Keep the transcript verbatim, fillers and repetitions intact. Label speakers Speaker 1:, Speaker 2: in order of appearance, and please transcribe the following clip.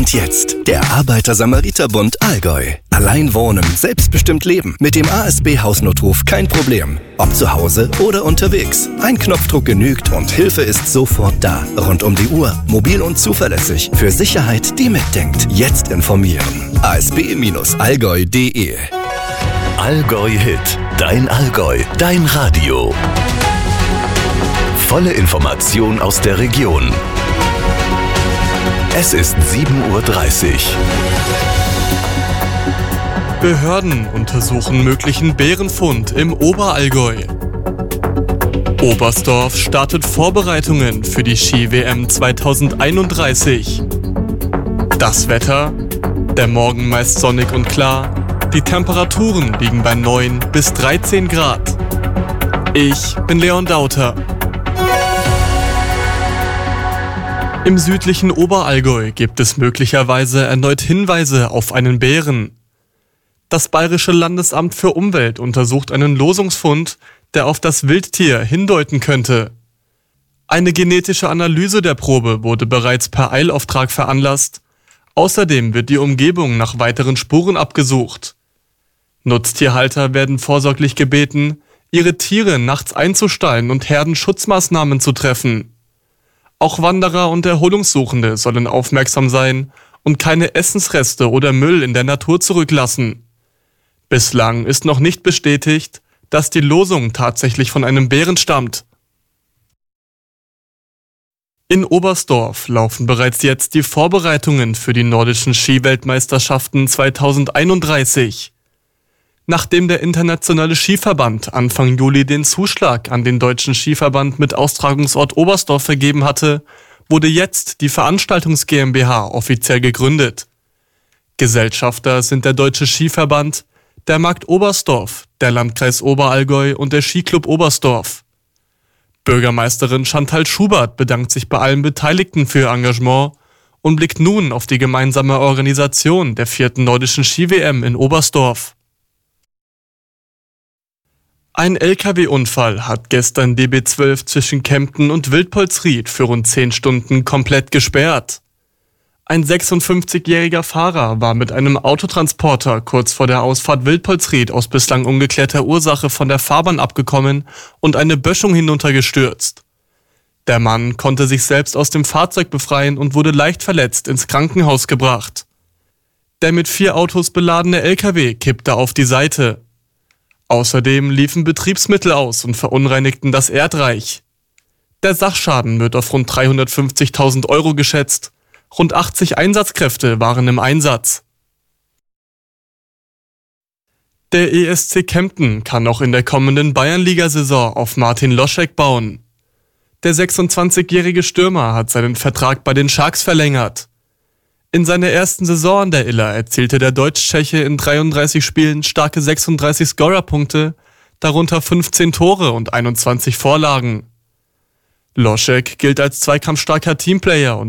Speaker 1: Und jetzt der Arbeiter-Samariter-Bund Allgäu. Allein wohnen, selbstbestimmt leben. Mit dem A S B-Hausnotruf kein Problem. Ob zu Hause oder unterwegs. Ein Knopfdruck genügt und Hilfe ist sofort da. Rund um die Uhr, mobil und zuverlässig. Für Sicherheit, die mitdenkt. Jetzt informieren. a s b Bindestrich allgäu punkt d e
Speaker 2: Allgäu Hit. Dein Allgäu. Dein Radio. Volle Information aus der Region. Es ist sieben Uhr dreißig.
Speaker 3: Behörden untersuchen möglichen Bärenfund im Oberallgäu. Oberstdorf startet Vorbereitungen für die Ski-W M zweitausendeinunddreißig. Das Wetter? Der Morgen meist sonnig und klar. Die Temperaturen liegen bei neun bis dreizehn Grad. Ich bin Leon Dauter. Im südlichen Oberallgäu gibt es möglicherweise erneut Hinweise auf einen Bären. Das Bayerische Landesamt für Umwelt untersucht einen Losungsfund, der auf das Wildtier hindeuten könnte. Eine genetische Analyse der Probe wurde bereits per Eilauftrag veranlasst. Außerdem wird die Umgebung nach weiteren Spuren abgesucht. Nutztierhalter werden vorsorglich gebeten, ihre Tiere nachts einzustallen und Herdenschutzmaßnahmen zu treffen. Auch Wanderer und Erholungssuchende sollen aufmerksam sein und keine Essensreste oder Müll in der Natur zurücklassen. Bislang ist noch nicht bestätigt, dass die Losung tatsächlich von einem Bären stammt. In Oberstdorf laufen bereits jetzt die Vorbereitungen für die nordischen Skiweltmeisterschaften zweitausendeinunddreißig. Nachdem der Internationale Skiverband Anfang Juli den Zuschlag an den Deutschen Skiverband mit Austragungsort Oberstdorf vergeben hatte, wurde jetzt die Veranstaltungs GmbH offiziell gegründet. Gesellschafter sind der Deutsche Skiverband, der Markt Oberstdorf, der Landkreis Oberallgäu und der Skiclub Oberstdorf. Bürgermeisterin Chantal Schubert bedankt sich bei allen Beteiligten für ihr Engagement und blickt nun auf die gemeinsame Organisation der vierten nordischen Ski-W M in Oberstdorf. Ein L K W-Unfall hat gestern D B zwölf zwischen Kempten und Wildpolsried für rund zehn Stunden komplett gesperrt. Ein sechsundfünfzigjähriger Fahrer war mit einem Autotransporter kurz vor der Ausfahrt Wildpolsried aus bislang ungeklärter Ursache von der Fahrbahn abgekommen und eine Böschung hinuntergestürzt. Der Mann konnte sich selbst aus dem Fahrzeug befreien und wurde leicht verletzt ins Krankenhaus gebracht. Der mit vier Autos beladene L K W kippte auf die Seite. Außerdem liefen Betriebsmittel aus und verunreinigten das Erdreich. Der Sachschaden wird auf rund dreihundertfünfzigtausend Euro geschätzt. Rund achtzig Einsatzkräfte waren im Einsatz. Der E S C Kempten kann auch in der kommenden Bayernliga-Saison auf Martin Loschek bauen. Der sechsundzwanzigjährige Stürmer hat seinen Vertrag bei den Sharks verlängert. In seiner ersten Saison an der Iller erzielte der Deutsch-Tscheche in dreiunddreißig Spielen starke sechsunddreißig Scorerpunkte, darunter fünfzehn Tore und einundzwanzig Vorlagen. Loschek gilt als zweikampfstarker Teamplayer und